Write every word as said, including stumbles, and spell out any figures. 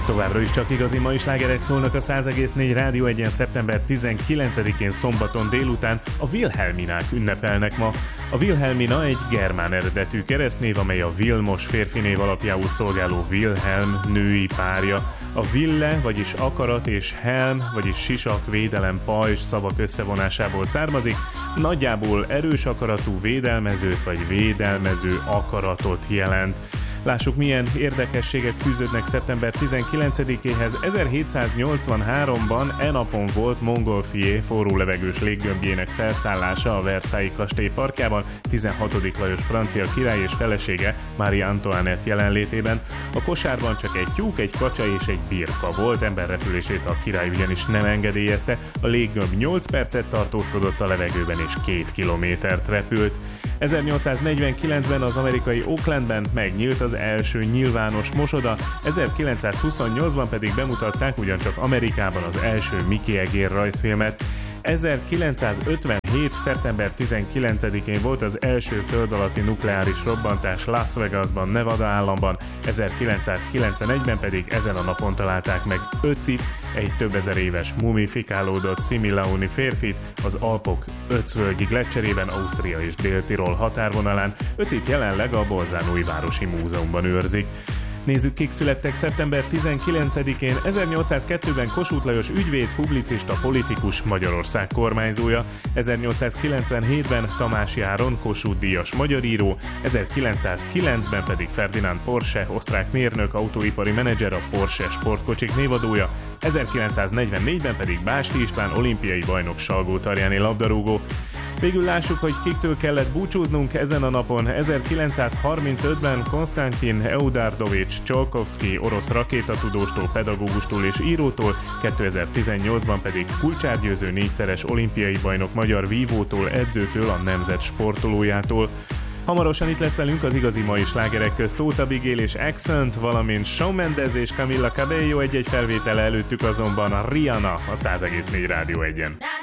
Továbbra is csak igazi mai slágerek szólnak a száz egész négy Rádió egyen szeptember tizenkilencedikén szombaton délután. A Wilhelminák ünnepelnek ma. A Wilhelmina egy germán eredetű keresztnév, amely a Vilmos férfinév alapjául szolgáló Wilhelm női párja. A Wille, vagyis akarat, és Helm, vagyis sisak, védelem, pajzs szavak összevonásából származik. Nagyjából erős akaratú védelmezőt vagy védelmező akaratot jelent. Lássuk, milyen érdekességek fűződnek szeptember tizenkilencedikéhez. ezerhétszáznyolcvanháromban e napon volt Montgolfier forró levegős léggömbjének felszállása a Versailles kastély parkjában tizenhatodik Lajos francia király és felesége Marie Antoinette jelenlétében. A kosárban csak egy tyúk, egy kacsa és egy birka volt, emberrepülését a király ugyanis nem engedélyezte. A léggömb nyolc percet tartózkodott a levegőben és két kilométert repült. ezernyolcszáznegyvenkilencben az amerikai Oaklandben megnyílt az első nyilvános mosoda, ezerkilencszázhuszonnyolcban pedig bemutatták ugyancsak Amerikában az első Mickey egér rajzfilmet. ezerkilencszázötvenhét. szeptember tizenkilencedikén volt az első föld alatti nukleáris robbantás Las Vegasban, Nevada államban, ezerkilencszázkilencvenegyben pedig ezen a napon találták meg Ötzi, egy több ezer éves mumifikálódott Similauni férfit az Alpok öcvölgyi gleccserében, Ausztria és Dél-Tirol határvonalán. Ötzit jelenleg a Bolzánói Városi Múzeumban őrzik. Nézzük, kik születtek szeptember tizenkilencedikén. ezernyolcszázkettőben Kossuth Lajos ügyvéd, publicista, politikus, Magyarország kormányzója. ezernyolcszázkilencvenhétben Tamási Áron, Kossuth-díjas magyar író. ezerkilencszázkilencben pedig Ferdinand Porsche, osztrák mérnök, autóipari menedzser, a Porsche sportkocsik névadója. ezerkilencszáznegyvennégyben pedig Básti István, olimpiai bajnok, Salgótarjáni labdarúgó. Végül lássuk, hogy kiktől kellett búcsúznunk ezen a napon. ezerkilencszázharmincötben Konstantin Eudardovics Csolkovszky, orosz rakétatudóstól, pedagógustól és írótól, kétezer-tizennyolcban pedig Kulcsár Győző, négyszeres olimpiai bajnok, magyar vívótól, edzőtől, a nemzet sportolójától. Hamarosan itt lesz velünk az igazi mai slágerek közt Tóth Abigail és Accent, valamint Shawn Mendes és Camila Cabello, egy-egy felvétele előttük azonban a Rihanna a száz egész négy Rádió egyen.